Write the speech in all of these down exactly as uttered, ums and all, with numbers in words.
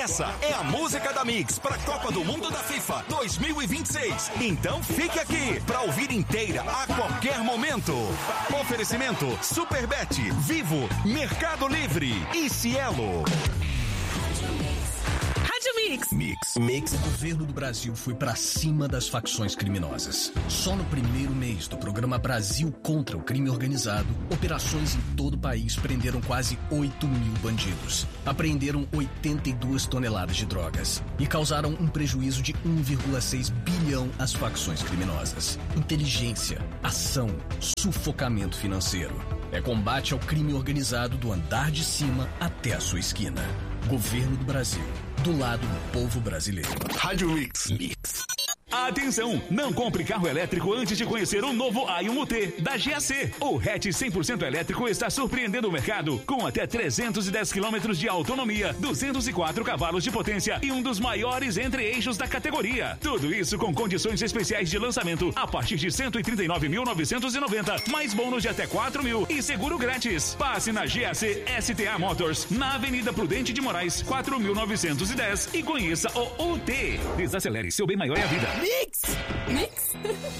Essa é a música da Mix para a Copa do Mundo da FIFA dois mil e vinte e seis. Então fique aqui para ouvir inteira a qualquer momento. Oferecimento Superbet, Vivo, Mercado Livre e Cielo. Mix. Mix. Mix. O governo do Brasil foi pra cima das facções criminosas. Só no primeiro mês do programa Brasil contra o Crime Organizado, operações em todo o país prenderam quase oito mil bandidos. Apreenderam oitenta e duas toneladas de drogas e causaram um prejuízo de um vírgula seis bilhão às facções criminosas. Inteligência, ação, sufocamento financeiro. É combate ao crime organizado do andar de cima até a sua esquina. Governo do Brasil. Do lado do povo brasileiro. Rádio Mix. Mix. Atenção! Não compre carro elétrico antes de conhecer o novo Aion U T da G A C. O hatch cem por cento elétrico está surpreendendo o mercado com até trezentos e dez quilômetros de autonomia, duzentos e quatro cavalos de potência e um dos maiores entre-eixos da categoria. Tudo isso com condições especiais de lançamento a partir de cento e trinta e nove mil novecentos e noventa, mais bônus de até quatro mil e seguro grátis. Passe na G A C S T A Motors, na Avenida Prudente de Moraes, quatro mil novecentos e dez e conheça o U T. Desacelere, seu bem maior é a vida. Mix! Mix!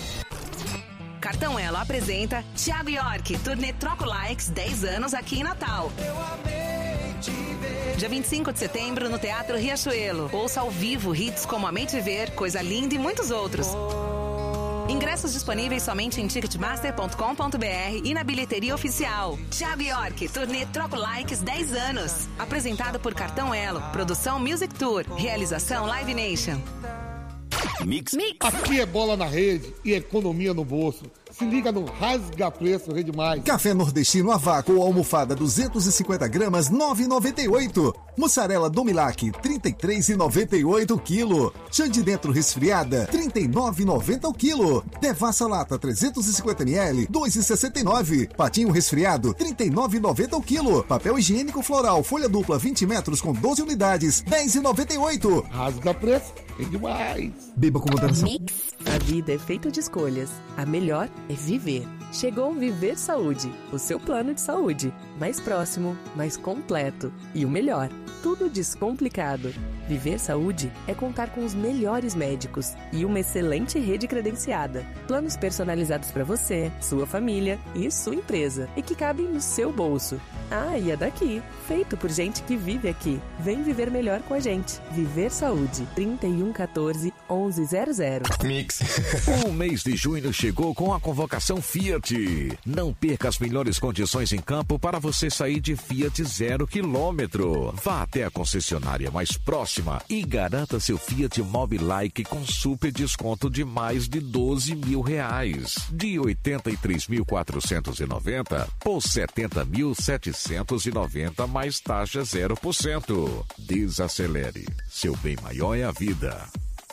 Cartão Elo apresenta Thiago York, turnê Troco Likes, dez anos aqui em Natal. Eu amei te ver. Dia vinte e cinco de setembro no Teatro Riachuelo. Ouça ao vivo hits como Amei Te Ver, Coisa Linda e muitos outros. Ingressos disponíveis somente em ticketmaster ponto com ponto b r e na bilheteria oficial. Thiago York, turnê Troco Likes, dez anos. Apresentado por Cartão Elo. Produção Music Tour. Realização Live Nation. Mix. Mix. Aqui é bola na rede e economia no bolso. Se liga no Rasga Preço Rede Mais. Café nordestino a vácuo ou almofada duzentos e cinquenta gramas, nove reais e noventa e oito centavos. Mussarela Domilac, trinta e três reais e noventa e oito centavos o quilo. Chã de dentro resfriada, trinta e nove reais e noventa centavos o quilo. Devassa Lata trezentos e cinquenta mililitros, dois reais e sessenta e nove centavos. Patinho resfriado, trinta e nove reais e noventa centavos o quilo. Papel higiênico floral, folha dupla vinte metros com doze unidades, dez reais e noventa e oito centavos. Rasga Preço Rede Mais. Beba com moderação. A vida é feita de escolhas. A melhor é viver. Chegou o Viver Saúde, o seu plano de saúde. Mais próximo, mais completo. E o melhor, tudo descomplicado. Viver Saúde é contar com os melhores médicos e uma excelente rede credenciada. Planos personalizados para você, sua família e sua empresa. E que cabem no seu bolso. Ah, e é daqui. Feito por gente que vive aqui. Vem viver melhor com a gente. Viver Saúde. trinta e um quatorze, onze zero zero. Mix. O mês de junho chegou com a convocação Fiat. Não perca as melhores condições em campo para você sair de Fiat zero quilômetro. Vá até a concessionária mais próxima e garanta seu Fiat Mobilike com super desconto de mais de doze mil reais. De oitenta e três mil quatrocentos e noventa por setenta mil setecentos e noventa mais taxa zero por cento. Desacelere. Seu bem maior é a vida.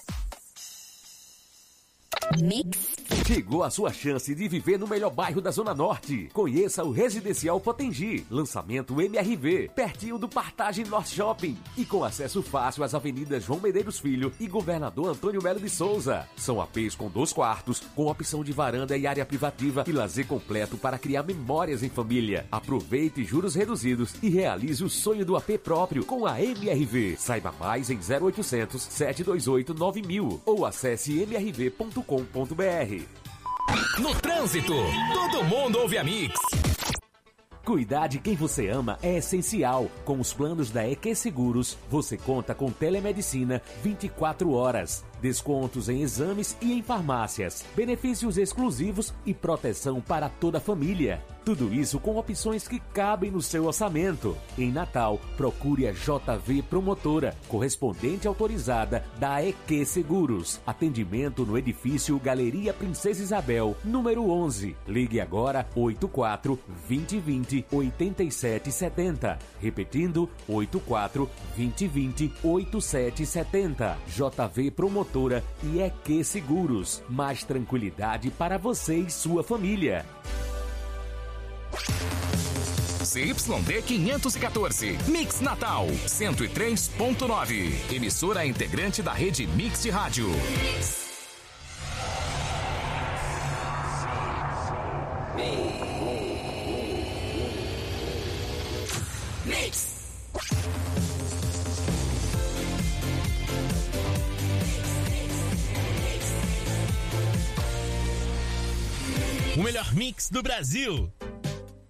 Mix. Chegou a sua chance de viver no melhor bairro da Zona Norte. Conheça o Residencial Potengi. Lançamento M R V, pertinho do Partage North Shopping. E com acesso fácil às avenidas João Medeiros Filho e Governador Antônio Melo de Souza. São A Pês com dois quartos, com opção de varanda e área privativa e lazer completo para criar memórias em família. Aproveite juros reduzidos e realize o sonho do A P próprio com a M R V. Saiba mais em zero oitocentos, sete dois oito, nove mil ou acesse m r v ponto com ponto b r. No trânsito, todo mundo ouve a Mix. Cuidar de quem você ama é essencial. Com os planos da E Q Seguros, você conta com telemedicina vinte e quatro horas, descontos em exames e em farmácias, benefícios exclusivos e proteção para toda a família. Tudo isso com opções que cabem no seu orçamento. Em Natal, procure a J V Promotora, correspondente autorizada da E Q Seguros. Atendimento no edifício Galeria Princesa Isabel, número onze. Ligue agora oito quatro, dois zero dois zero, oito sete sete zero. Repetindo, oito quatro, dois zero dois zero, oito sete sete zero. J V Promotora e E Q Seguros. Mais tranquilidade para você e sua família. C Y D quinhentos e quatorze, Mix Natal, cento e três ponto nove. Emissora integrante da rede Mix de Rádio. Mix. O melhor mix do Brasil.